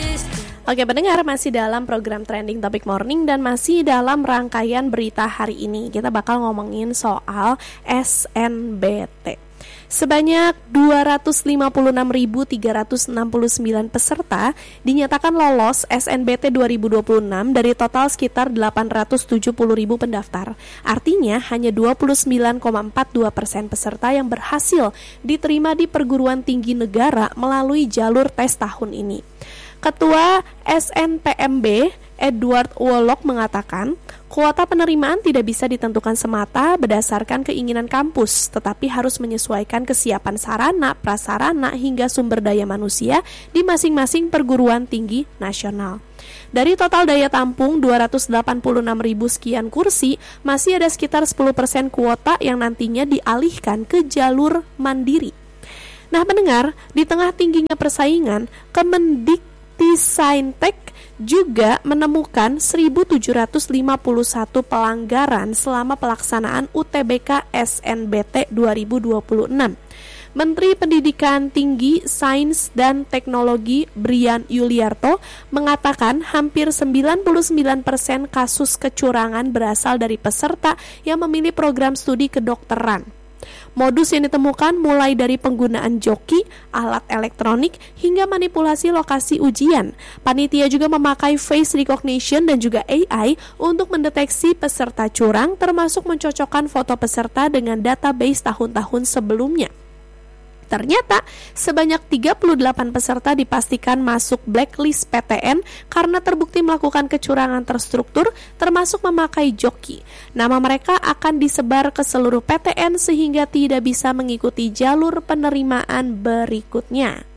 Oke pendengar, masih dalam program Trending Topic Morning dan masih dalam rangkaian berita hari ini. Kita bakal ngomongin soal SNBT. Sebanyak 256.369 peserta dinyatakan lolos SNBT 2026 dari total sekitar 870.000 pendaftar. Artinya hanya 29,42% peserta yang berhasil diterima di perguruan tinggi negara melalui jalur tes tahun ini. Ketua SNPMB Edward Wolok mengatakan, kuota penerimaan tidak bisa ditentukan semata berdasarkan keinginan kampus, tetapi harus menyesuaikan kesiapan sarana, prasarana, hingga sumber daya manusia di masing-masing perguruan tinggi nasional. Dari total daya tampung 286.000 sekian kursi, masih ada sekitar 10% kuota yang nantinya dialihkan ke jalur mandiri. Nah pendengar, di tengah tingginya persaingan, Kemendikbudristek juga menemukan 1.751 pelanggaran selama pelaksanaan UTBK SNBT 2026. Menteri Pendidikan Tinggi, Sains dan Teknologi Brian Yuliarto mengatakan hampir 99% kasus kecurangan berasal dari peserta yang memilih program studi kedokteran. Modus yang ditemukan mulai dari penggunaan joki, alat elektronik, hingga manipulasi lokasi ujian. Panitia juga memakai face recognition dan juga AI untuk mendeteksi peserta curang, termasuk mencocokkan foto peserta dengan database tahun-tahun sebelumnya. Ternyata sebanyak 38 peserta dipastikan masuk blacklist PTN karena terbukti melakukan kecurangan terstruktur termasuk memakai joki. Nama mereka akan disebar ke seluruh PTN sehingga tidak bisa mengikuti jalur penerimaan berikutnya.